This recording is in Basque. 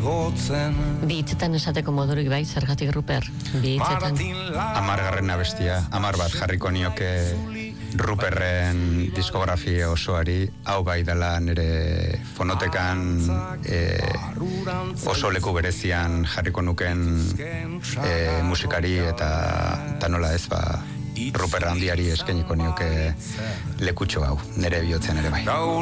Bi hitzetan esateko modurik bai, zergatik Rupert? Bi hitzetan. 10. abestia, 10 bat jarriko nioke Ruperren diskografia osoari, hau bai dela nire fonotekan oso leku berezian jarriko nuken musikari eta nola ez, Rupert handiari eskainiko nioke lekutxo hau, nire bihotzean ere bai.